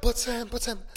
Pojď sem.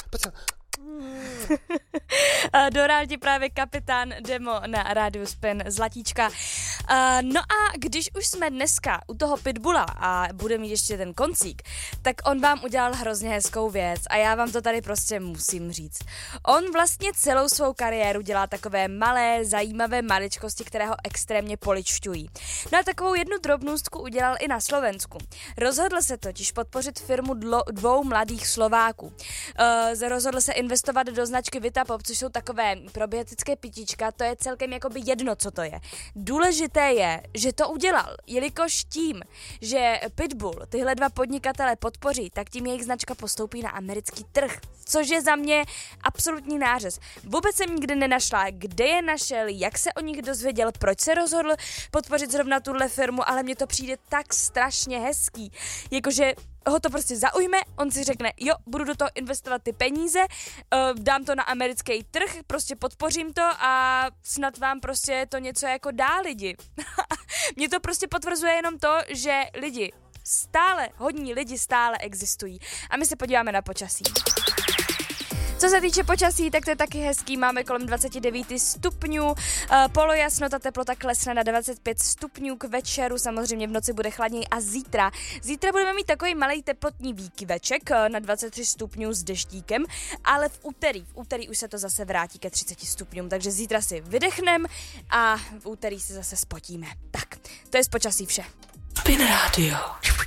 Dohrál ti právě Kapitán Demo na rádiu Spin Zlatíčka. No a když už jsme dneska u toho Pitbulla a bude mít ještě ten koncík, tak on vám udělal hrozně hezkou věc a já vám to tady prostě musím říct. On vlastně celou svou kariéru dělá takové malé, zajímavé maličkosti, které ho extrémně poličťují. No a takovou jednu drobnůstku udělal i na Slovensku. Rozhodl se totiž podpořit firmu dvou mladých Slováků. Rozhodl se investovat do značky Vitapop, což jsou takové probiotické pitíčka, to je celkem jakoby jedno, co to je. Důležité je, že to udělal, jelikož tím, že Pitbull tyhle dva podnikatele podpoří, tak tím jejich značka postoupí na americký trh, což je za mě absolutní nářez. Vůbec jsem nikdy nenašla, kde je našel, jak se o nich dozvěděl, proč se rozhodl podpořit zrovna tuhle firmu, ale mně to přijde tak strašně hezký, jakože ho to prostě zaujme, on si řekne, jo, budu do toho investovat ty peníze, dám to na americký trh, prostě podpořím to a snad vám prostě to něco jako dá lidi. Mně to prostě potvrzuje jenom to, že hodní lidi stále existují. A my se podíváme na počasí. Co se týče počasí, tak to je taky hezký, máme kolem 29 stupňů, polojasno, ta teplota klesne na 25 stupňů k večeru, samozřejmě v noci bude chladněji a zítra budeme mít takový malej teplotní výkyveček na 23 stupňů s deštíkem, ale v úterý už se to zase vrátí ke 30 stupňům, takže zítra si vydechnem a v úterý se zase spotíme. Tak, to je z počasí vše. Spin Radio.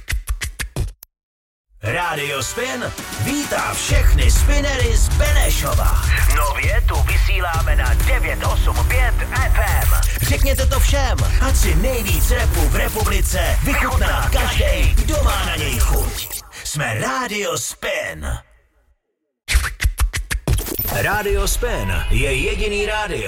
Rádio Spin vítá všechny spinery z Benešova. Nově tu vysíláme na 985 FM. Řekněte to všem, ať si nejvíc rapu v republice vychutná každej, kdo má na něj chuť. Jsme Rádio Spin. Rádio Spin je jediný rádio,